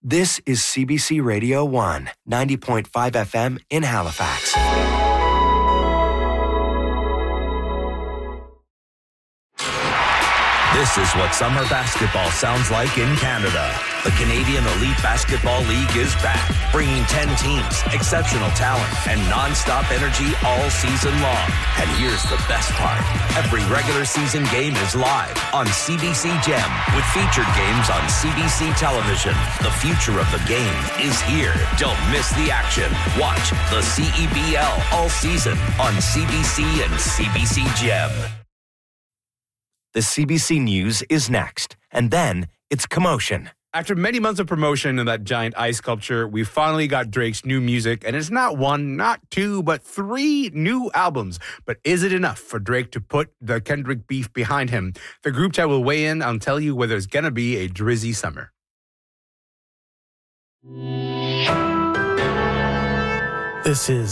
This is CBC Radio 1, 90.5 FM in Halifax. This is what summer basketball sounds like in Canada. The Canadian Elite Basketball League is back, bringing 10 teams, exceptional talent, and non-stop energy all season long. And here's the best part. Every regular season game is live on CBC Gem, with featured games on CBC television. The future of the game is here. Don't miss the action. Watch the CEBL all season on CBC and CBC Gem. The CBC News is next, and then it's Commotion. After many months of promotion of that giant ice sculpture, we finally got Drake's new music, and it's not one, not two, but 3 new albums. But is it enough for Drake to put the Kendrick beef behind him? The group chat will weigh in and tell you whether it's going to be a drizzy summer. This is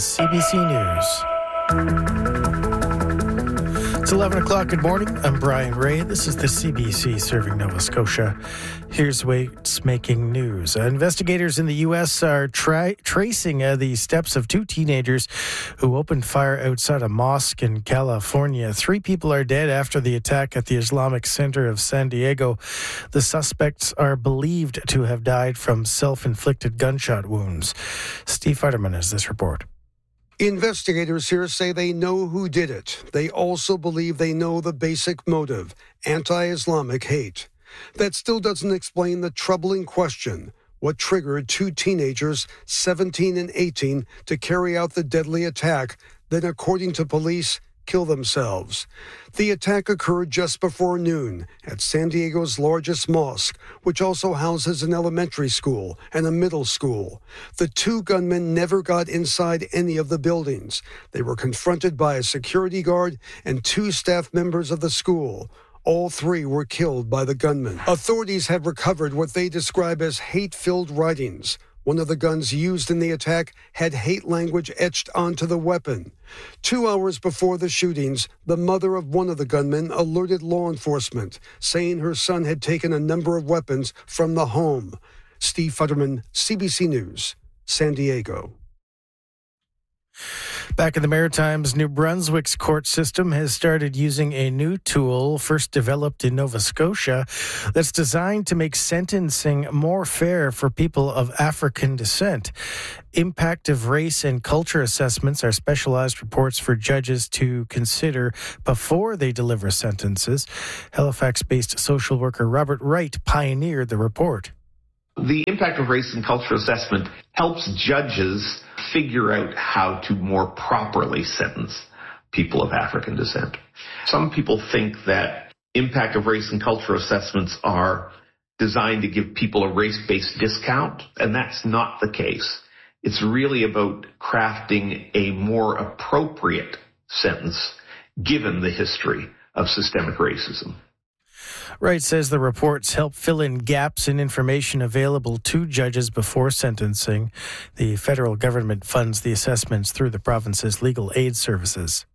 CBC News. It's 11 o'clock. Good morning. I'm Brian Ray. This is the CBC serving Nova Scotia. Here's what's making news. Investigators in the U.S. are tracing the steps of 2 teenagers who opened fire outside a mosque in California. 3 people are dead after the attack at the Islamic Center of San Diego. The suspects are believed to have died from self-inflicted gunshot wounds. Steve Futterman has this report. Investigators here say they know who did it. They also believe they know the basic motive, anti-Islamic hate. That still doesn't explain the troubling question: what triggered 2 teenagers, 17 and 18, to carry out the deadly attack, then, according to police, kill themselves? The attack occurred just before noon at San Diego's largest mosque, which also houses an elementary school and a middle school. The 2 gunmen never got inside any of the buildings. They were confronted by a security guard and 2 staff members of the school. All 3 were killed by the gunmen. Authorities have recovered what they describe as hate-filled writings. One of the guns used in the attack had hate language etched onto the weapon. 2 hours before the shootings, the mother of one of the gunmen alerted law enforcement, saying her son had taken a number of weapons from the home. Steve Futterman, CBC News, San Diego. Back in the Maritimes, New Brunswick's court system has started using a new tool, first developed in Nova Scotia, that's designed to make sentencing more fair for people of African descent. Impact of race and culture assessments are specialized reports for judges to consider before they deliver sentences. Halifax-based social worker Robert Wright pioneered the report. The impact of race and culture assessment helps judges figure out how to more properly sentence people of African descent. Some people think that impact of race and culture assessments are designed to give people a race-based discount, and that's not the case. It's really about crafting a more appropriate sentence given the history of systemic racism. Wright says the reports help fill in gaps in information available to judges before sentencing. The federal government funds the assessments through the province's legal aid services.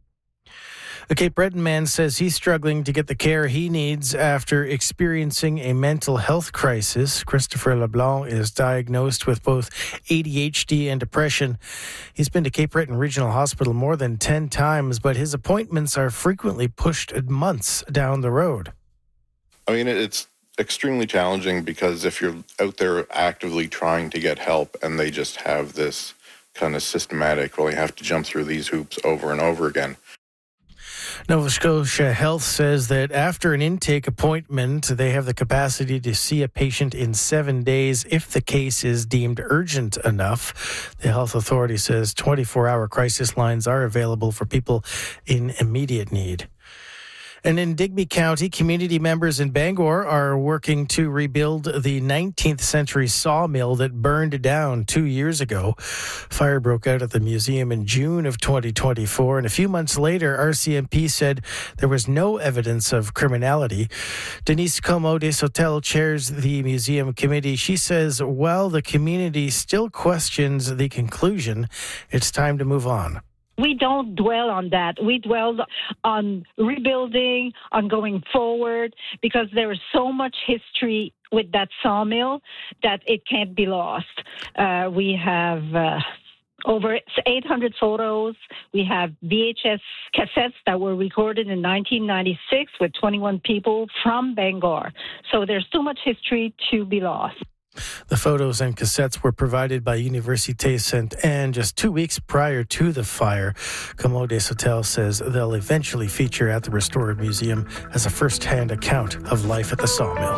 A Cape Breton man says he's struggling to get the care he needs after experiencing a mental health crisis. Christopher LeBlanc is diagnosed with both ADHD and depression. He's been to Cape Breton Regional Hospital more than 10 times, but his appointments are frequently pushed months down the road. I mean, it's extremely challenging because if you're out there actively trying to get help and they just have this kind of systematic, well, you have to jump through these hoops over and over again. Nova Scotia Health says that after an intake appointment, they have the capacity to see a patient in 7 days if the case is deemed urgent enough. The health authority says 24-hour crisis lines are available for people in immediate need. And in Digby County, community members in Bangor are working to rebuild the 19th century sawmill that burned down 2 years ago. Fire broke out at the museum in June of 2024, and a few months later, RCMP said there was no evidence of criminality. Denise Como de Sotel chairs the museum committee. She says, while the community still questions the conclusion, it's time to move on. We don't dwell on that. We dwell on rebuilding, on going forward, because there is so much history with that sawmill that it can't be lost. We have over 800 photos. We have VHS cassettes that were recorded in 1996 with 21 people from Bangor. So there's too much history to be lost. The photos and cassettes were provided by Université Sainte-Anne just 2 weeks prior to the fire. Commode Sautel says they'll eventually feature at the Restored Museum as a first-hand account of life at the sawmill.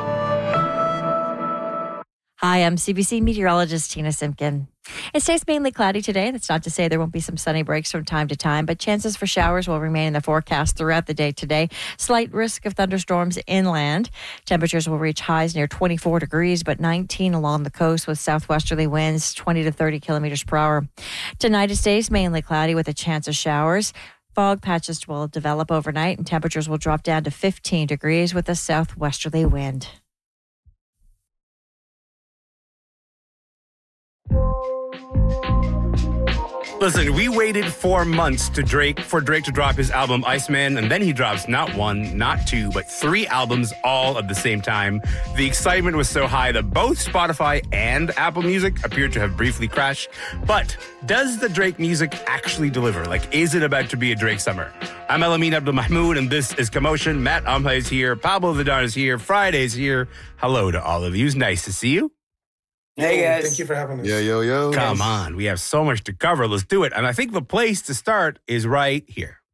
Hi, I'm CBC meteorologist Tina Simpkin. It stays mainly cloudy today. That's not to say there won't be some sunny breaks from time to time, but chances for showers will remain in the forecast throughout the day today. Slight risk of thunderstorms inland. Temperatures will reach highs near 24 degrees, but 19 along the coast with southwesterly winds 20 to 30 kilometers per hour. Tonight it stays mainly cloudy with a chance of showers. Fog patches will develop overnight and temperatures will drop down to 15 degrees with a southwesterly wind. Listen, we waited 4 months for Drake to drop his album Iceman, and then he drops not one, not two, but 3 albums all at the same time. The excitement was so high that both Spotify and Apple Music appeared to have briefly crashed. But does the Drake music actually deliver? Like, is it about to be a Drake summer? I'm Elamin Abdul-Mahmoud, and this is Commotion. Matt Amha is here. Pablo Vidal is here. Friday's here. Hello to all of you. It's nice to see you. Hey guys. Thank you for having us. Yo. Come on. We have so much to cover. Let's do it. And I think the place to start is right here.